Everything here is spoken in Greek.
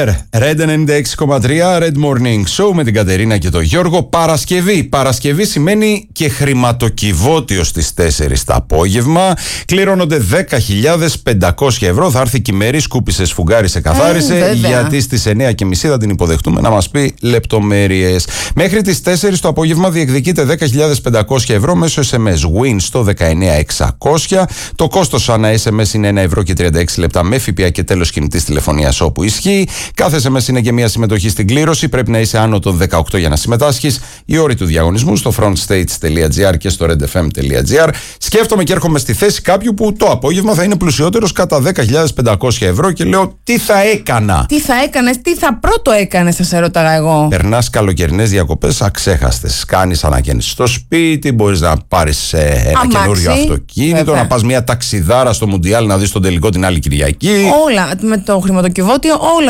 Air, Red 96,3, Red Morning Show με την Κατερίνα και τον Γιώργο. Παρασκευή. Παρασκευή σημαίνει και χρηματοκιβώτιο στις 4 το απόγευμα. Κληρώνονται 10.500 ευρώ. Θα έρθει και η Μέρη, σκούπισε, σφουγγάρισε, καθάρισε. Γιατί στις 9.30 θα την υποδεχτούμε να μας πει λεπτομέρειες. Μέχρι τις 4 το απόγευμα διεκδικείται 10.500 ευρώ μέσω SMS. Win στο 19600. Το κόστος ανά SMS είναι 1 ευρώ και 36 λεπτά με ΦΠΑ και τέλος κινητής τηλεφωνίας όπου ισχύει. Κάθε SMS είναι και μια συμμετοχή στην κλήρωση. Πρέπει να είσαι άνω των 18 για να συμμετάσχεις. Οι όροι του διαγωνισμού στο frontstage.gr και στο redfm.gr. Σκέφτομαι και έρχομαι στη θέση κάποιου που το απόγευμα θα είναι πλουσιότερος κατά 10.500 ευρώ και λέω τι θα έκανα. Τι θα έκανες, τι θα πρώτο έκανες, θα σε ρώταγα εγώ. Περνάς καλοκαιρινές διακοπές αξέχαστες. Κάνεις ανακαίνιση στο σπίτι, μπορείς να πάρεις ένα καινούριο αυτοκίνητο, βέβαια, να πας μια ταξιδάρα στο Μουντιάλ να δεις τον τελικό την άλλη Κυριακή. Όλα με το χρηματοκιβώτιο, όλα